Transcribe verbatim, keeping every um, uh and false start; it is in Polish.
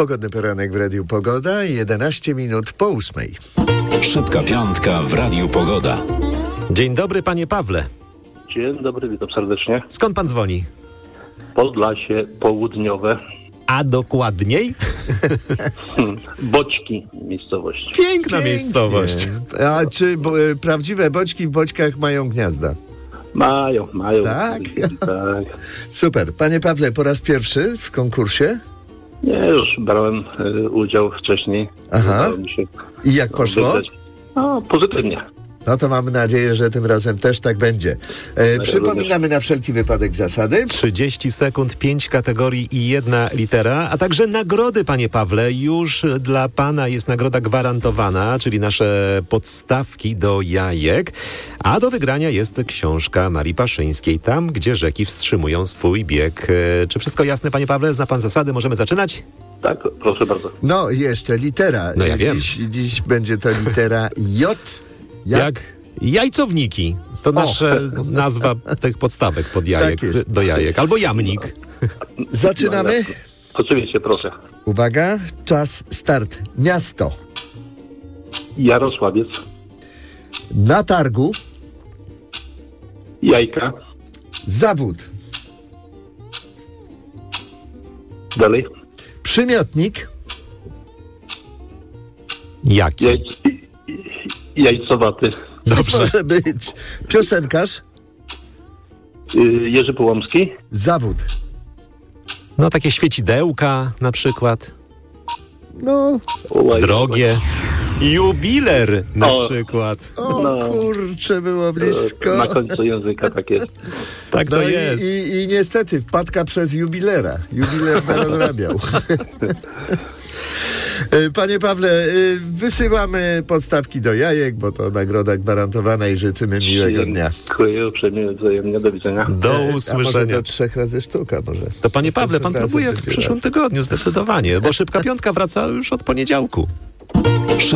Pogodny poranek w Radiu Pogoda, jedenaście minut po ósmej. Szybka piątka w Radiu Pogoda. Dzień dobry, panie Pawle. Dzień dobry, witam serdecznie. Skąd pan dzwoni? Podlasie Południowe. A dokładniej? Hmm, Boćki miejscowość. Piękna Pięknie. miejscowość. A czy bo, e, prawdziwe boćki w boćkach mają gniazda? Mają, mają. Tak? Tak. Super. Panie Pawle, po raz pierwszy w konkursie? Nie, już brałem y, udział wcześniej. Aha. Udało mi się I jak poszło? wygrać. No, pozytywnie. No to mamy nadzieję, że tym razem też tak będzie. E, przypominamy na wszelki wypadek zasady. trzydzieści sekund, pięć kategorii i jedna litera, a także nagrody, panie Pawle. Już dla pana jest nagroda gwarantowana, czyli nasze podstawki do jajek, a do wygrania jest książka Marii Paszyńskiej, Tam, gdzie rzeki wstrzymują swój bieg. E, Czy wszystko jasne, panie Pawle? Zna pan zasady? Możemy zaczynać? Tak, proszę bardzo. No jeszcze litera. No ja wiem. Dziś, dziś będzie to litera J. Jak? Jak jajcowniki. To nasza nazwa tych podstawek pod jajek, Tak jest. do jajek. Albo jamnik. Zaczynamy? Oczywiście, proszę. Uwaga, czas, start. Miasto. Jarosławiec. Na targu. Jajka. Zawód. Dalej. Przymiotnik. Jaki? Jajc... Jajcowaty. Dobrze. Może być. Piosenkarz. Y, Jerzy Połomski. Zawód. No takie świecidełka na przykład. No, Łaj, Drogie. Jubiler na O. przykład. o No. kurczę, było łaj. blisko. Na końcu języka tak jest. Tak No to i, jest. i, i niestety wpadka przez jubilera. Jubiler rozrabiał. Panie Pawle, wysyłamy podstawki do jajek, bo to nagroda gwarantowana i życzymy miłego dnia. Dziękuję uprzejmie, wzajemnie, do widzenia. Do A może usłyszenia. do trzech razy sztuka może. To panie Pawle, pan Następnym próbuje razem w będzie przyszłym raz. tygodniu zdecydowanie, bo szybka piątka wraca już od poniedziałku.